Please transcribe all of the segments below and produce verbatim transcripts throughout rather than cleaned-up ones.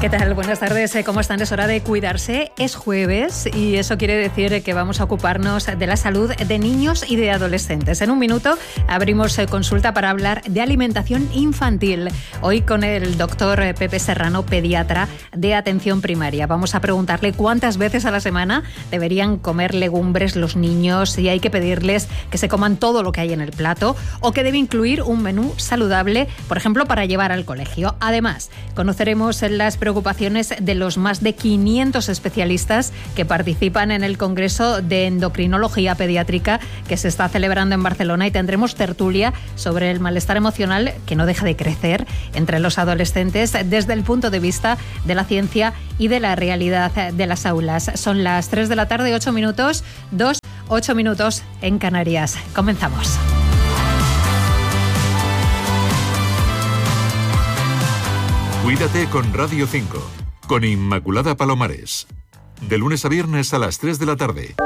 ¿Qué tal? Buenas tardes. ¿Cómo están? Es hora de cuidarse. Es jueves y eso quiere decir que vamos a ocuparnos de la salud de niños y de adolescentes. En un minuto abrimos consulta para hablar de alimentación infantil. Hoy con el doctor Pepe Serrano, pediatra de atención primaria. Vamos a preguntarle cuántas veces a la semana deberían comer legumbres los niños, si hay que pedirles que se coman todo lo que hay en el plato o que debe incluir un menú saludable, por ejemplo, para llevar al colegio. Además, conoceremos las preocupaciones de los más de quinientos especialistas que participan en el Congreso de Endocrinología Pediátrica que se está celebrando en Barcelona, y tendremos tertulia sobre el malestar emocional que no deja de crecer entre los adolescentes desde el punto de vista de la ciencia y de la realidad de las aulas. Son las tres de la tarde, ocho minutos, dos, ocho minutos en Canarias. Comenzamos. Cuídate con Radio cinco, con Inmaculada Palomares. De lunes a viernes a las tres de la tarde.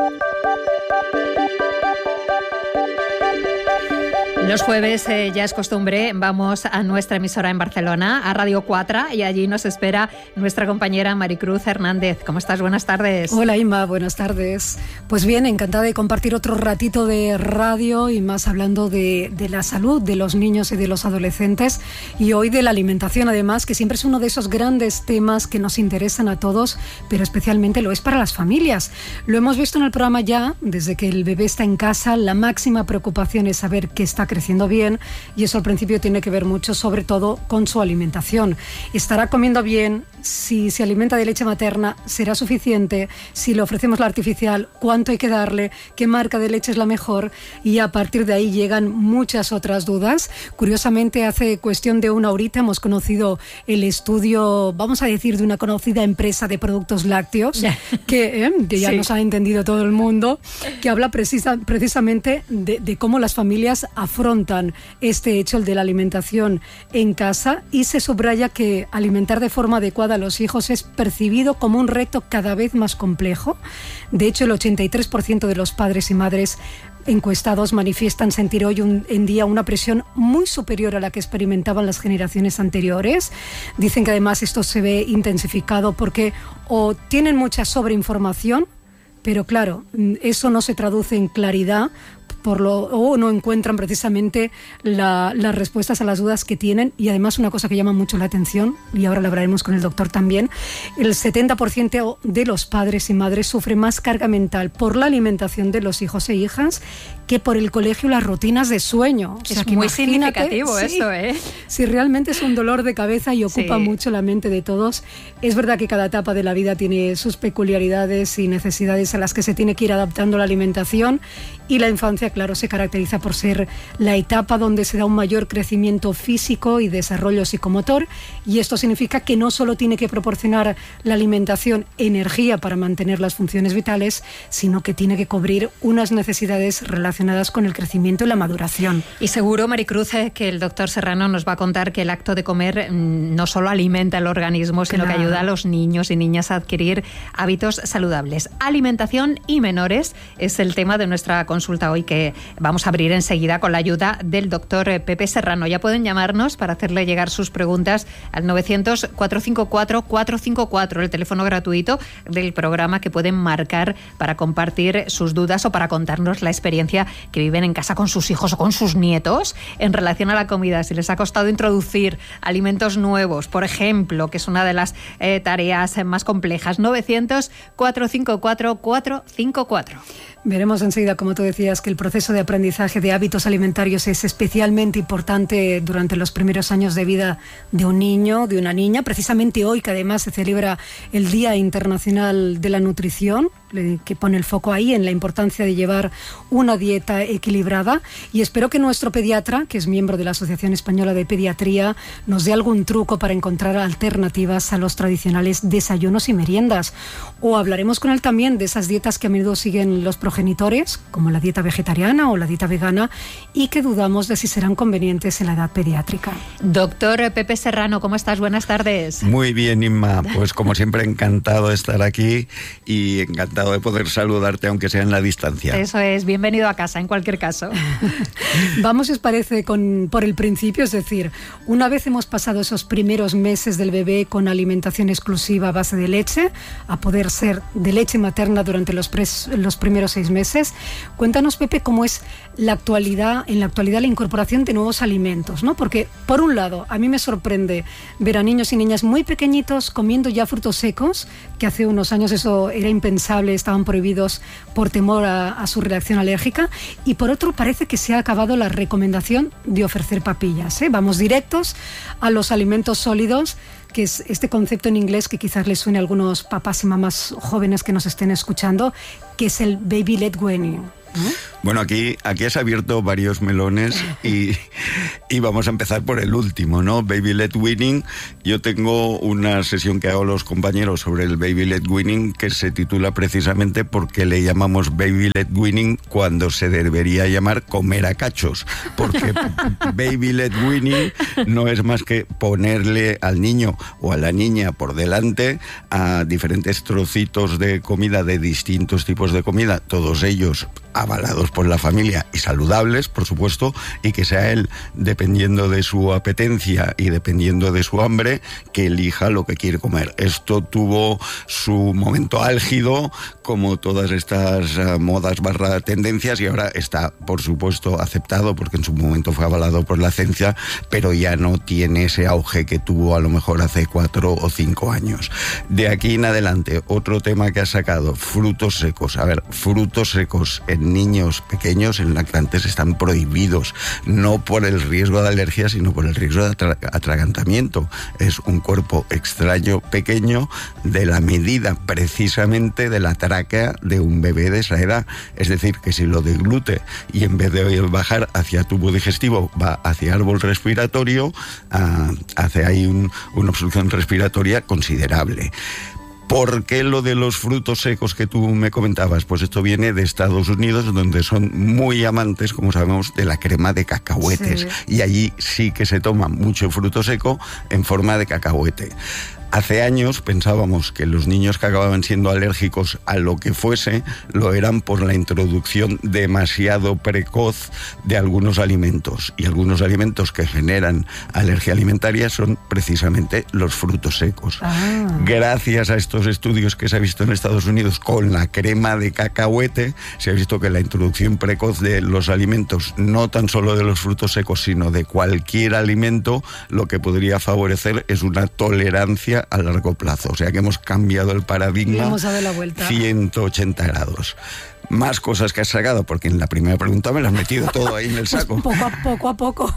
Los jueves, eh, ya es costumbre, vamos a nuestra emisora en Barcelona, a Radio cuatro, y allí nos espera nuestra compañera Maricruz Hernández. ¿Cómo estás? Buenas tardes. Hola, Inma, buenas tardes. Pues bien, encantada de compartir otro ratito de radio y más hablando de, de la salud de los niños y de los adolescentes, y hoy de la alimentación, además, que siempre es uno de esos grandes temas que nos interesan a todos, pero especialmente lo es para las familias. Lo hemos visto en el programa ya, desde que el bebé está en casa, la máxima preocupación es saber que está creciendo creciendo bien, y eso al principio tiene que ver mucho sobre todo con su alimentación. ¿Estará comiendo bien? Si se alimenta de leche materna, ¿será suficiente? Si le ofrecemos la artificial, ¿cuánto hay que darle? ¿Qué marca de leche es la mejor? Y a partir de ahí llegan muchas otras dudas. Curiosamente, hace cuestión de una horita hemos conocido el estudio, vamos a decir, de una conocida empresa de productos lácteos, que, eh, que ya sí. nos ha entendido todo el mundo, que habla precisa, precisamente de, de cómo las familias afrontan este hecho, el de la alimentación en casa, y se subraya que alimentar de forma adecuada a los hijos es percibido como un reto cada vez más complejo. De hecho, el ochenta y tres por ciento de los padres y madres encuestados manifiestan sentir hoy un, en día una presión muy superior a la que experimentaban las generaciones anteriores. Dicen que además esto se ve intensificado porque o tienen mucha sobreinformación, pero claro, eso no se traduce en claridad, por lo, o no encuentran precisamente la, las respuestas a las dudas que tienen. Y además, una cosa que llama mucho la atención, y ahora lo hablaremos con el doctor también, el setenta por ciento de los padres y madres sufre más carga mental por la alimentación de los hijos e hijas que por el colegio y las rutinas de sueño. O sea, es que muy significativo, sí, esto, ¿eh? Si realmente es un dolor de cabeza y ocupa sí. mucho la mente de todos. Es verdad que cada etapa de la vida tiene sus peculiaridades y necesidades a las que se tiene que ir adaptando la alimentación, y la infancia, claro, se caracteriza por ser la etapa donde se da un mayor crecimiento físico y desarrollo psicomotor, y esto significa que no solo tiene que proporcionar la alimentación energía para mantener las funciones vitales, sino que tiene que cubrir unas necesidades relacionadas con el crecimiento y la maduración. Y seguro, Maricruz, que el doctor Serrano nos va a contar que el acto de comer no solo alimenta el organismo, sino claro. que ayuda a los niños y niñas a adquirir hábitos saludables. Alimentación y menores es el tema de nuestra consulta hoy, que vamos a abrir enseguida con la ayuda del doctor Pepe Serrano. Ya pueden llamarnos para hacerle llegar sus preguntas al novecientos, cuatrocientos cincuenta y cuatro, cuatrocientos cincuenta y cuatro, el teléfono gratuito del programa que pueden marcar para compartir sus dudas o para contarnos la experiencia que viven en casa con sus hijos o con sus nietos en relación a la comida. Si les ha costado introducir alimentos nuevos, por ejemplo, que es una de las eh, tareas más complejas. novecientos, cuatrocientos cincuenta y cuatro, cuatrocientos cincuenta y cuatro. Veremos enseguida, como tú decías, que el proceso de aprendizaje de hábitos alimentarios es especialmente importante durante los primeros años de vida de un niño, de una niña. Precisamente hoy, que además se celebra el Día Internacional de la Nutrición, que pone el foco ahí en la importancia de llevar una dieta equilibrada, y espero que nuestro pediatra, que es miembro de la Asociación Española de Pediatría, nos dé algún truco para encontrar alternativas a los tradicionales desayunos y meriendas. O hablaremos con él también de esas dietas que a menudo siguen los progenitores, como la dieta vegetariana vegetariana o la dieta vegana y que dudamos de si serán convenientes en la edad pediátrica. Doctor Pepe Serrano, ¿cómo estás? Buenas tardes. Muy bien, Inma. Pues como siempre, encantado de estar aquí y encantado de poder saludarte, aunque sea en la distancia. Eso es, bienvenido a casa, en cualquier caso. Vamos, si os parece, con, por el principio, es decir, una vez hemos pasado esos primeros meses del bebé con alimentación exclusiva a base de leche, a poder ser de leche materna durante los, pres, los primeros seis meses, cuéntanos, Pepe, cómo es la actualidad, en la actualidad la incorporación de nuevos alimentos, ¿no? Porque, por un lado, a mí me sorprende ver a niños y niñas muy pequeñitos comiendo ya frutos secos, que hace unos años eso era impensable, estaban prohibidos por temor a, a su reacción alérgica, y por otro parece que se ha acabado la recomendación de ofrecer papillas, ¿eh? Vamos directos a los alimentos sólidos, que es este concepto en inglés que quizás les suene a algunos papás y mamás jóvenes que nos estén escuchando, que es el baby-led weaning. ¿Eh? Bueno, aquí, aquí has abierto varios melones y, y vamos a empezar por el último, ¿no? Baby-led weaning. Yo tengo una sesión que hago a los compañeros sobre el baby-led weaning que se titula precisamente porque le llamamos baby-led weaning cuando se debería llamar comer a cachos, porque baby-led weaning no es más que ponerle al niño o a la niña por delante a diferentes trocitos de comida, de distintos tipos de comida, todos ellos avalados por la familia y saludables, por supuesto, y que sea él, dependiendo de su apetencia y dependiendo de su hambre, que elija lo que quiere comer. Esto tuvo su momento álgido, como todas estas uh, modas barra tendencias, y ahora está, por supuesto, aceptado, porque en su momento fue avalado por la ciencia, pero ya no tiene ese auge que tuvo a lo mejor hace cuatro o cinco años. De aquí en adelante, otro tema que ha sacado, frutos secos. A ver, frutos secos en niños pequeños, en lactantes, están prohibidos, no por el riesgo de alergia, sino por el riesgo de atra- atragantamiento. Es un cuerpo extraño pequeño de la medida precisamente de la tráquea de un bebé de esa edad. Es decir, que si lo deglute y en vez de bajar hacia tubo digestivo va hacia árbol respiratorio, uh, hace ahí un, una obstrucción respiratoria considerable. ¿Por qué lo de los frutos secos que tú me comentabas? Pues esto viene de Estados Unidos, donde son muy amantes, como sabemos, de la crema de cacahuetes. Sí. Y allí sí que se toma mucho fruto seco en forma de cacahuete. Hace años pensábamos que los niños que acababan siendo alérgicos a lo que fuese lo eran por la introducción demasiado precoz de algunos alimentos. Y algunos alimentos que generan alergia alimentaria son precisamente los frutos secos. Ah. Gracias a estos estudios que se ha visto en Estados Unidos con la crema de cacahuete, se ha visto que la introducción precoz de los alimentos, no tan solo de los frutos secos, sino de cualquier alimento, lo que podría favorecer es una tolerancia a largo plazo. O sea que hemos cambiado el paradigma vamos a dar la vuelta. ciento ochenta grados. Más cosas que has sacado, porque en la primera pregunta me lo has metido todo ahí en el saco. Pues poco a poco a poco.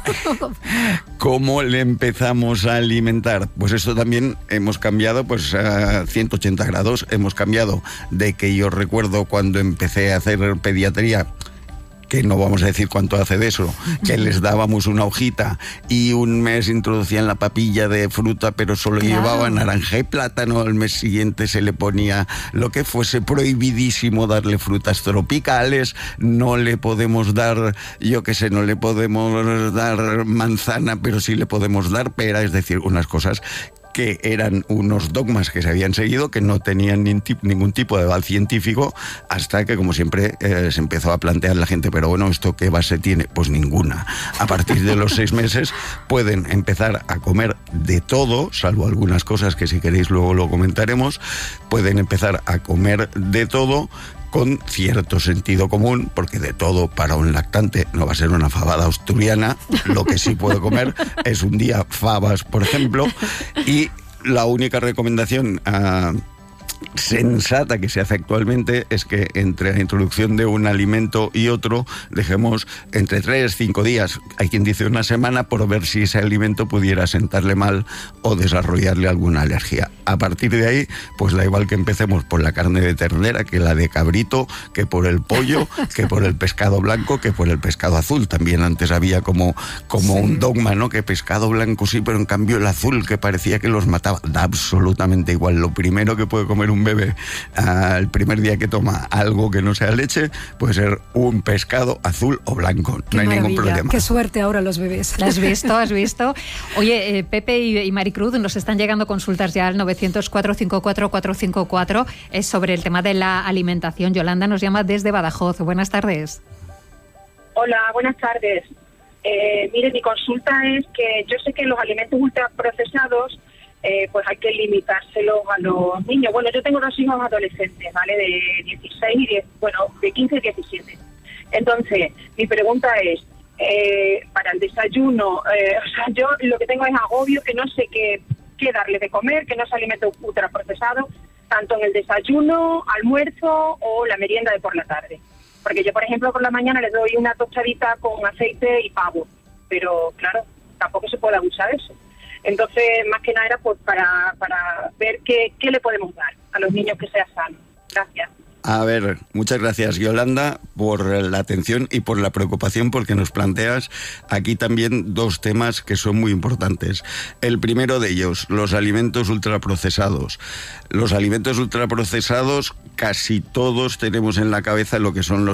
¿Cómo le empezamos a alimentar? Pues esto también hemos cambiado pues a ciento ochenta grados. Hemos cambiado de que yo recuerdo cuando empecé a hacer pediatría, que no vamos a decir cuánto hace de eso, que les dábamos una hojita y un mes introducían la papilla de fruta, pero solo claro. llevaba naranja y plátano. Al mes siguiente se le ponía lo que fuese, prohibidísimo darle frutas tropicales, no le podemos dar, yo qué sé, no le podemos dar manzana, pero sí le podemos dar pera, es decir, unas cosas que eran unos dogmas que se habían seguido, que no tenían ni tip, ningún tipo de aval científico, hasta que, como siempre, eh, se empezó a plantear la gente, pero bueno, ¿esto qué base tiene? Pues ninguna. A partir de los seis meses pueden empezar a comer de todo, salvo algunas cosas que si queréis luego lo comentaremos, pueden empezar a comer de todo, con cierto sentido común, porque de todo para un lactante no va a ser una fabada asturiana. Lo que sí puede comer es un día fabas, por ejemplo, y la única recomendación uh, sensata que se hace actualmente es que entre la introducción de un alimento y otro dejemos entre tres, cinco días, hay quien dice una semana, por ver si ese alimento pudiera sentarle mal o desarrollarle alguna alergia. A partir de ahí, pues da igual que empecemos por la carne de ternera, que la de cabrito, que por el pollo, que por el pescado blanco, que por el pescado azul. También antes había como, como sí. un dogma, ¿no? Que pescado blanco sí, pero en cambio el azul, que parecía que los mataba. Da absolutamente igual. Lo primero que puede comer un bebé uh, el primer día que toma algo que no sea leche, puede ser un pescado azul o blanco. Qué no hay maravilla. ningún problema. Qué suerte ahora los bebés. ¿Has visto? ¿Has visto? Oye, eh, Pepe y, y Maricruz, nos están llegando consultas ya al novecientos, cuatrocientos cincuenta y cuatro, cuatrocientos cincuenta y cuatro es sobre el tema de la alimentación. Yolanda nos llama desde Badajoz. Buenas tardes. Hola, buenas tardes. Eh, mire, mi consulta es que yo sé que los alimentos ultraprocesados eh, pues hay que limitárselos a los niños. Bueno, yo tengo dos hijos adolescentes, ¿vale? De dieciséis y diez, bueno, de quince y diecisiete. Entonces, mi pregunta es, eh, para el desayuno, eh, o sea, yo lo que tengo es agobio, que no sé qué, qué darle de comer, que no es alimento ultraprocesado, tanto en el desayuno, almuerzo o la merienda de por la tarde. Porque yo, por ejemplo, por la mañana les doy una tostadita con aceite y pavo, pero claro, tampoco se puede abusar de eso. Entonces, más que nada era pues para, para ver qué, qué le podemos dar a los niños que sea sano. Gracias. A ver, muchas gracias, Yolanda, por la atención y por la preocupación, porque nos planteas aquí también dos temas que son muy importantes. El primero de ellos, los alimentos ultraprocesados. Los alimentos ultraprocesados, casi todos tenemos en la cabeza lo que son los